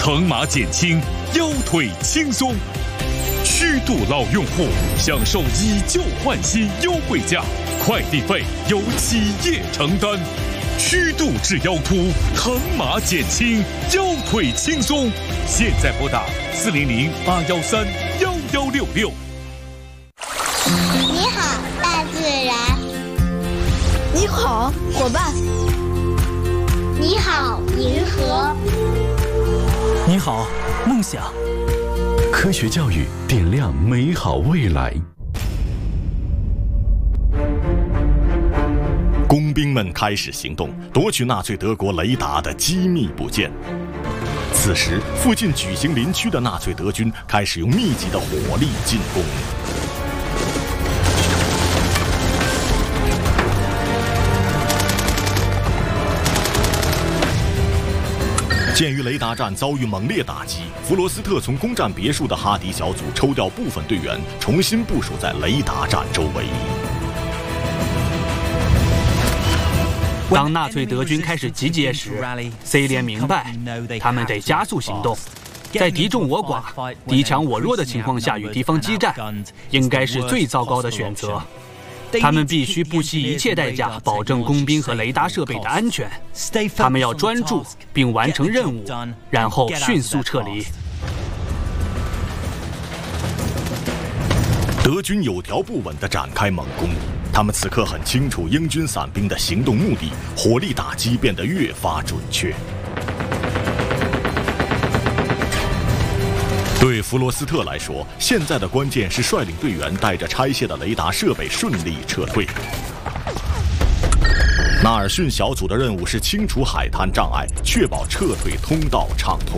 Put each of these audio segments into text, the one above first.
疼麻减轻，腰腿轻松。虚度老用户享受以旧换新优惠价，快递费由企业承担。虚度治腰突，疼麻减轻，腰腿轻松。现在拨打400-813-1166。 你好，大自然。 你好，伙伴。 你好，银河。 你好，梦想。 科学教育点亮美好未来。工兵们开始行动，夺取纳粹德国雷达的机密部件。此时，附近矩形林区的纳粹德军开始用密集的火力进攻。鉴于雷达站遭遇猛烈打击，弗罗斯特从攻占别墅的哈迪小组抽调部分队员，重新部署在雷达站周围。 当纳粹德军开始集结时 ，C 连明白，他们得加速行动。在敌众我寡、敌强我弱的情况下与敌方激战，应该是最糟糕的选择。他们必须不惜一切代价保证工兵和雷达设备的安全。他们要专注并完成任务，然后迅速撤离。 德军有条不紊地展开猛攻，他们此刻很清楚英军伞兵的行动目的，火力打击变得越发准确。对弗罗斯特来说，现在的关键是率领队员带着拆卸的雷达设备顺利撤退。纳尔逊小组的任务是清除海滩障碍，确保撤退通道畅通。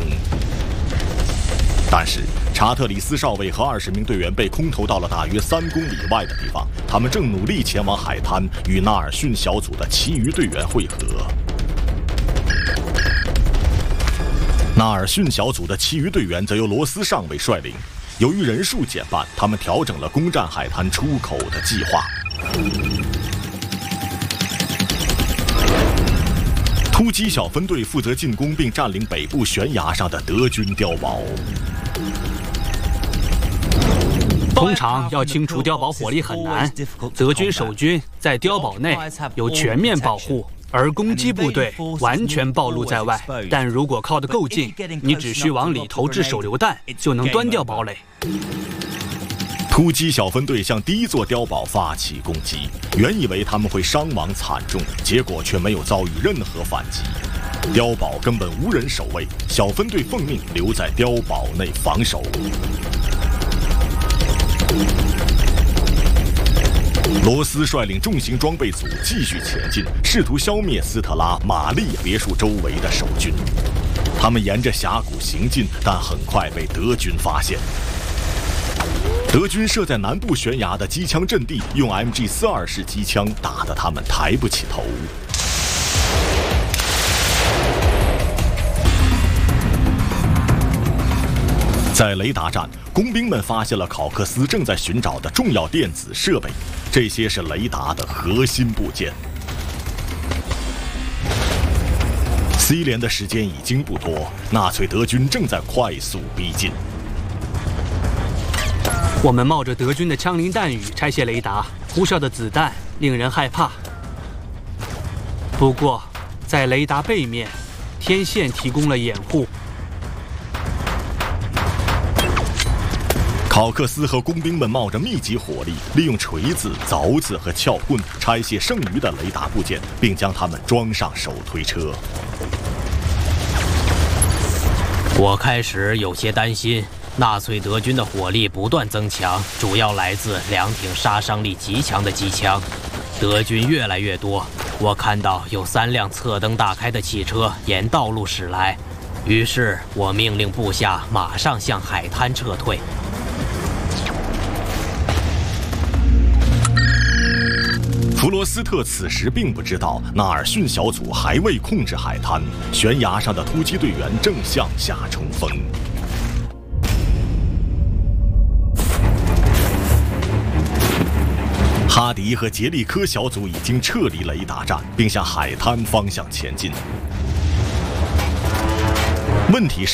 但是，查特里斯少尉和20名队员被空投到了大约3公里外的地方，他们正努力前往海滩与纳尔逊小组的其余队员会合。纳尔逊小组的其余队员则由罗斯上尉率领。由于人数减半，他们调整了攻占海滩出口的计划。突击小分队负责进攻并占领北部悬崖上的德军碉堡。 通常要清除碉堡火力很难，德军守军在碉堡内有全面保护。而攻击部队完全暴露在外，但如果靠得够近，你只需往里投掷手榴弹，就能端掉堡垒。 突击小分队向第一座碉堡发起攻击，原以为他们会伤亡惨重，结果却没有遭遇任何反击。碉堡根本无人守卫，小分队奉命留在碉堡内防守。罗斯率领重型装备组继续前进，试图消灭斯特拉玛丽别墅周围的守军。他们沿着峡谷行进，但很快被德军发现。德军设在南部悬崖的机枪阵地，用 MG42式机枪打得他们抬不起头。在雷达站，工兵们发现了考克斯正在寻找的重要电子设备，这些是雷达的核心部件。C 连的时间已经不多，纳粹德军正在快速逼近。 我们冒着德军的枪林弹雨拆卸雷达，呼啸的子弹令人害怕。不过，在雷达背面，天线提供了掩护。 考克斯和工兵们冒着密集火力，利用锤子、凿子和撬棍拆卸剩余的雷达部件，并将它们装上手推车。 我开始有些担心，纳粹德军的火力不断增强，主要来自2挺杀伤力极强的机枪。德军越来越多，我看到有3辆侧灯大开的汽车沿道路驶来，于是我命令部下马上向海滩撤退。 弗罗斯特此时并不知道纳尔逊小组还未控制海滩，悬崖上的突击队员正向下冲锋。哈迪和杰利科小组已经撤离雷达站，并向海滩方向前进。问题是